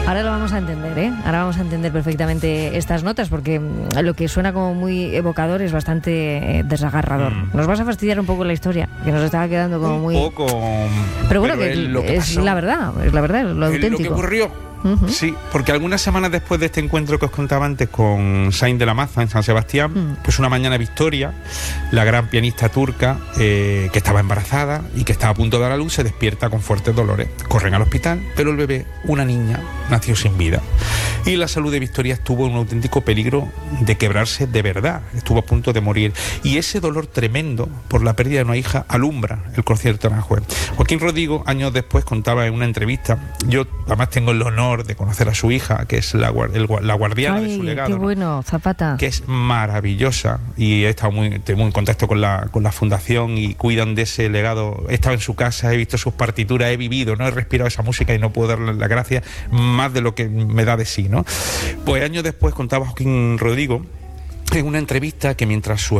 Ahora lo vamos a entender, ¿eh? Ahora vamos a entender perfectamente estas notas, porque lo que suena como muy evocador es bastante desagarrador. Nos vas a fastidiar un poco la historia, que nos estaba quedando como muy... Un poco... Pero bueno, que es la verdad, es lo auténtico. Lo que ocurrió. Sí, porque algunas semanas después de este encuentro que os contaba antes con Sainz de la Maza en San Sebastián, pues una mañana Victoria, la gran pianista turca, que estaba embarazada y que estaba a punto de dar a luz, se despierta con fuertes dolores. Corren al hospital, pero el bebé, una niña, nació sin vida. Y la salud de Victoria estuvo en un auténtico peligro de quebrarse de verdad. Estuvo a punto de morir. Y ese dolor tremendo por la pérdida de una hija alumbra el concierto de Aranjuez. Joaquín Rodrigo, años después, contaba en una entrevista, yo además tengo el honor de conocer a su hija, que es la guardiana de su legado. Qué bueno, Zapata. Que es maravillosa, y he estado muy en contacto con la fundación y cuidan de ese legado. He estado en su casa, he visto sus partituras, he vivido, no he respirado esa música y no puedo darle las gracias más de lo que me da de sí, ¿no? Pues años después contaba Joaquín Rodrigo en una entrevista que mientras su